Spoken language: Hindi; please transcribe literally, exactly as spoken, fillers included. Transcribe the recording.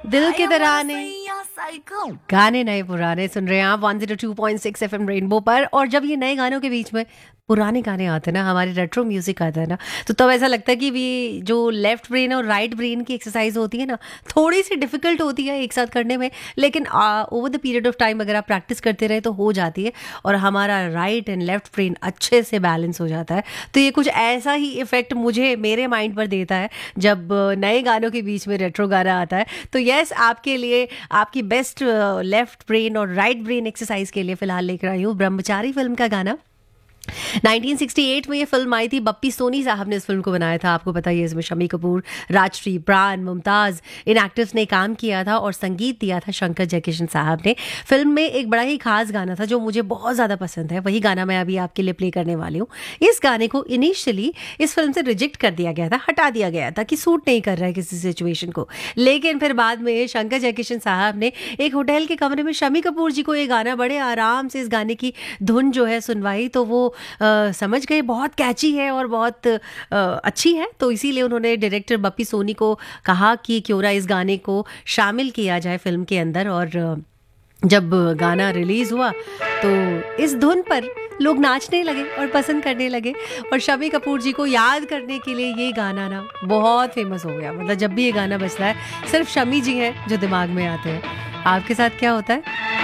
दिल के तराने, गाने नए पुराने सुन रहे हैं आप one zero two point six FM rainbow पर। और जब ये नए गानों के बीच में पुराने गाने आते हैं ना, हमारे रेट्रो म्यूजिक आता है ना, तो तब ऐसा लगता है कि भी जो लेफ्ट ब्रेन और राइट ब्रेन की एक्सरसाइज होती है ना, थोड़ी सी डिफिकल्ट होती है एक साथ करने में, लेकिन over the period of time अगर आप प्रैक्टिस करते रहे तो हो जाती है और हमारा राइट एंड लेफ्ट ब्रेन अच्छे से बैलेंस हो जाता है। तो ये कुछ ऐसा ही इफेक्ट मुझे मेरे माइंड पर देता है जब नए गानों के बीच में रेट्रो गाना आता है। तो यस, आपके लिए आपकी बेस्ट लेफ्ट ब्रेन और राइट ब्रेन एक्सरसाइज के लिए फिलहाल लेकर आई हूँ ब्रह्मचारी फिल्म का गाना। नाइनटीन सिक्सटी एट में ये फिल्म आई थी। बप्पी सोनी साहब ने इस फिल्म को बनाया था। आपको पता ही है, इसमें शम्मी कपूर, राजश्री, प्राण, मुमताज़ इन एक्टर्स ने काम किया था और संगीत दिया था शंकर जयकिशन साहब ने। फिल्म में एक बड़ा ही खास गाना था जो मुझे बहुत ज़्यादा पसंद है, वही गाना मैं अभी आपके लिए प्ले करने वाली हूँ। इस गाने को इनिशियली इस फिल्म से रिजेक्ट कर दिया गया था, हटा दिया गया था कि सूट नहीं कर रहा है किसी सिचुएशन को, लेकिन फिर बाद में शंकर जयकिशन साहब ने एक होटल के कमरे में शम्मी कपूर जी को ये गाना बड़े आराम से इस गाने की धुन जो है सुनवाई, तो वो Uh, समझ गए बहुत कैची है और बहुत uh, अच्छी है। तो इसीलिए उन्होंने डायरेक्टर बप्पी सोनी को कहा कि क्यों ना इस गाने को शामिल किया जाए फिल्म के अंदर। और uh, जब गाना रिलीज़ हुआ तो इस धुन पर लोग नाचने लगे और पसंद करने लगे और शम्मी कपूर जी को याद करने के लिए ये गाना ना बहुत फेमस हो गया। मतलब जब भी ये गाना बजता है सिर्फ शम्मी जी हैं जो दिमाग में आते हैं। आपके साथ क्या होता है?